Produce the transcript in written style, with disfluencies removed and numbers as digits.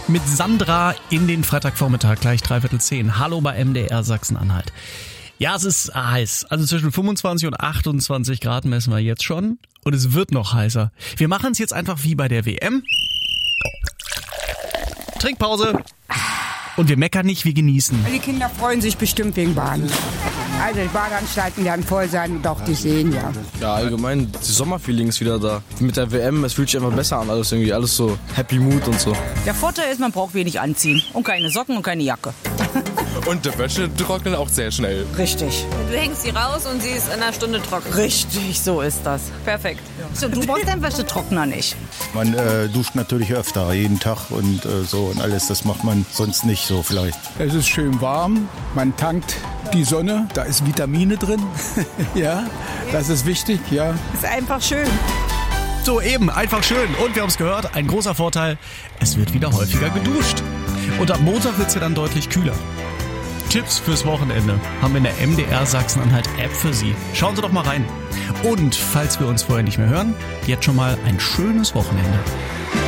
mit Sandra in den Freitagvormittag, gleich 9:45. Hallo bei MDR Sachsen-Anhalt. Ja, es ist heiß. Also zwischen 25 und 28 Grad messen wir jetzt schon. Und es wird noch heißer. Wir machen es jetzt einfach wie bei der WM. Trinkpause. Und wir meckern nicht, wir genießen. Die Kinder freuen sich bestimmt wegen Baden. Also die Badeanstalten werden voll sein und auch die Seen, ja. Ja, allgemein, die Sommerfeeling ist wieder da. Mit der WM, es fühlt sich einfach besser an, alles irgendwie, alles so Happy Mood und so. Der Vorteil ist, man braucht wenig anziehen und keine Socken und keine Jacke. Und die Wäsche trocknet auch sehr schnell. Richtig. Du hängst sie raus und sie ist in einer Stunde trocken. Richtig, so ist das. Perfekt. So, du brauchst deinen Wäschetrockner nicht. Man duscht natürlich öfter, jeden Tag und so und alles. Das macht man sonst nicht so vielleicht. Es ist schön warm, man tankt die Sonne, da ist Vitamine drin. Ja, das ist wichtig, ja. Ist einfach schön. So eben, einfach schön. Und wir haben es gehört, ein großer Vorteil, es wird wieder häufiger geduscht. Und ab Montag wird es ja dann deutlich kühler. Tipps fürs Wochenende haben wir in der MDR Sachsen-Anhalt-App für Sie. Schauen Sie doch mal rein. Und falls wir uns vorher nicht mehr hören, jetzt schon mal ein schönes Wochenende.